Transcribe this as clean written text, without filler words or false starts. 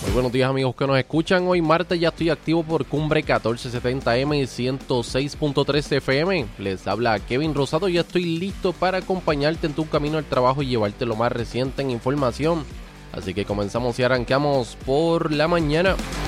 Muy buenos días amigos que nos escuchan. Hoy martes ya estoy activo por Cumbre 1470M y 106.3 FM. Les habla Kevin Rosado y ya estoy listo para acompañarte en tu camino al trabajo y llevarte lo más reciente en información. Así que comenzamos y arrancamos por la mañana.